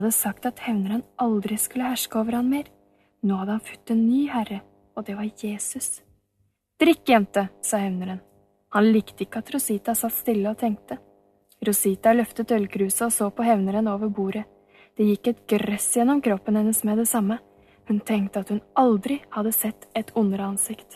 hadde sagt at hevneren aldri skulle herske over han mer. Nå hadde han fått en ny herre, og det var Jesus. «Drikk, jente», sa hevneren. Han likte ikke at Rosita satt stille og tenkte. Rosita løftet ølkruset og så på hevneren over bordet. Det gikk et grøss gjennom kroppen hennes med det samme. Hun tenkte at hun aldri hadde sett et ondere ansikt.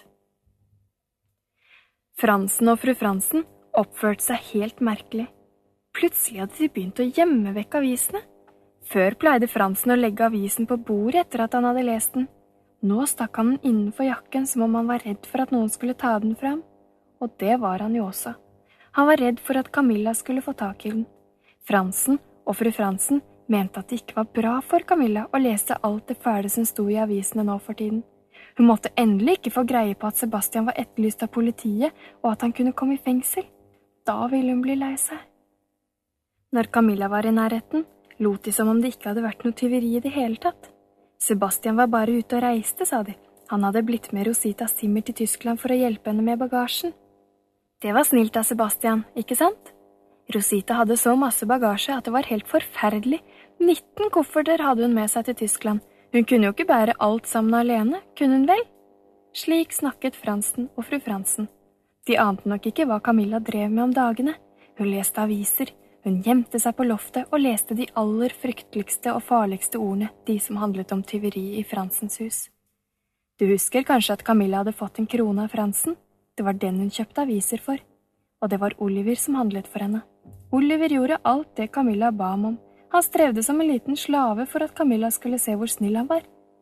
Fransen og fru Fransen oppførte seg helt merkelig. Plutselig hadde de begynt å gjemme vekk avisene. Før pleide Fransen å legge avisen på bordet etter at han hadde lest den. Nå stakk han den innenfor jakken som om han var redd for at noen skulle ta den fram. Og det var han jo også. Han var redd for at Camilla skulle få tak i den. Fransen og fru Fransen mente at det ikke var bra for Camilla å lese alt det fæle som sto i avisene nå for tiden. Hun måtte endelig ikke få greie på at Sebastian var etterlyst av politiet, og at han kunne komme i fengsel. Da ville hun bli lei seg. Når Camilla var i nærheten, lot de som om det ikke hadde vært noe tyveri i det hele tatt. Sebastian var bare ute og reiste, sa de. Han hadde blitt med Rosita Zimmer til Tyskland for å hjelpe henne med bagasjen. Det var snilt av Sebastian, ikke sant? Rosita hadde så masse bagasje at det var helt forferdelig. 19 kofferter hadde hun med seg til Tyskland. Hun kunne jo ikke bære alt sammen alene, kunne hun vel? Slik snakket Fransen og fru Fransen. De ante nok ikke hva Camilla drev med om dagene. Hun leste aviser, hun gjemte seg på loftet og leste de aller frykteligste og farligste ordene, de som handlet om tyveri i Fransens hus. Du husker kanskje at Camilla hadde fått en krone av Fransen? Det var den hun kjøpte aviser for. Og det var Oliver som handlet for henne. Oliver gjorde alt det Camilla ba ham om. Han strevde som en liten slave for at Camilla skulle se hvor snill han var.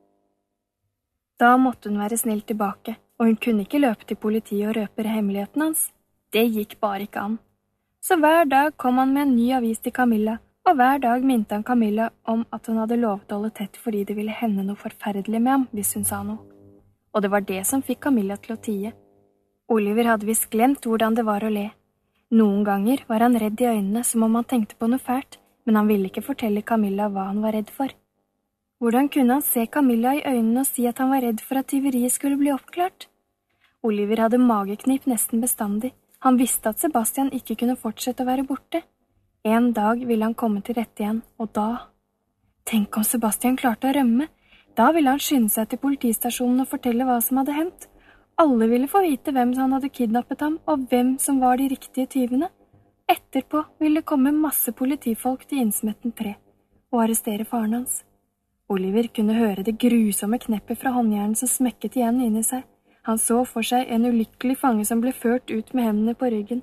Da måtte hun være snill tilbake, og hun kunne ikke løpe til politiet og røpe hemmeligheten hans. Det gikk bare ikke an. Så hver dag kom han med en ny avis til Camilla, og hver dag minte han Camilla om at hun hadde lovet å holde tett fordi det ville hende noe forferdelig med ham hvis hun sa noe. Og det var det som fikk Camilla til å tie. Oliver hadde visst glemt hvordan det var å le. Noen ganger var han redd i øynene som om han tenkte på noe fælt, men han ville ikke fortelle Camilla hva han var redd for. Hvordan kunne han se Camilla i øynene og si at han var redd for at tyveriet skulle bli oppklart? Oliver hadde mageknip nesten bestandig. Han visste at Sebastian ikke kunne fortsette å være borte. En dag ville han komme til rette igjen, og da… Tenk om Sebastian klarte å rømme. Da ville han skynde seg til politistasjonen og fortelle hva som hadde hendt. Alle ville få vite hvem han hadde kidnappet ham, og hvem som var de riktige tyvene. Etterpå ville det komme masse politifolk til Innsmetten 3 og arrestere faren hans. Oliver kunne høre det grusomme kneppet fra håndjernet som smekket igjen inni seg. Han så for seg en ulykkelig fange som ble ført ut med hendene på ryggen.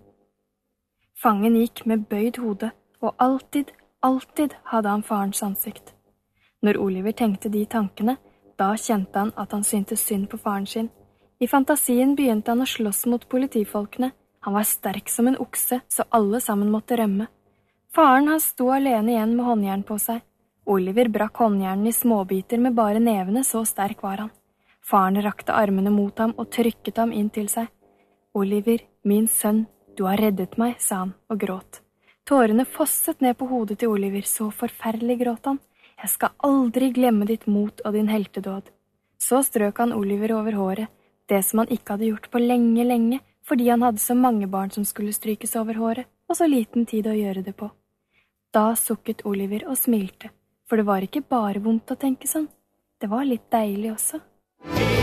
Fangen gikk med bøyd hode, og alltid hadde han farens ansikt. Når Oliver tenkte de tankene, da kjente han at han syntes synd på faren sin. I fantasien begynte han å slåss mot politifolkene. Han var sterk som en okse, så alle sammen måtte rømme. Faren hans sto alene igjen med håndjern på seg. Oliver brakk håndjernen i småbiter med bare nevene, så sterk var han. Faren rakte armene mot ham og trykket ham inn til seg. «Oliver, min sønn, du har reddet meg», sa han og gråt. Tårene fosset ned på hodet til Oliver, så forferdelig gråt han. «Jeg skal aldri glemme ditt mot og din heltedåd». Så strøk han Oliver over håret, det som han ikke hadde gjort på lenge, fordi han hadde så mange barn som skulle strykes over håret, og så liten tid å gjøre det på. Da sukket Oliver og smilte, for det var ikke bare vondt å tenke sånn. Det var litt deilig også.